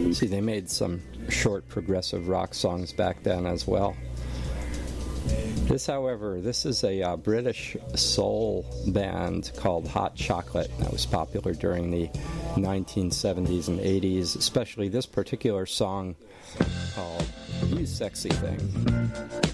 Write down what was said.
See, they made some short progressive rock songs back then as well. This, however, this is a British soul band called Hot Chocolate that was popular during the 1970s and 80s, especially this particular song called You Sexy Thing.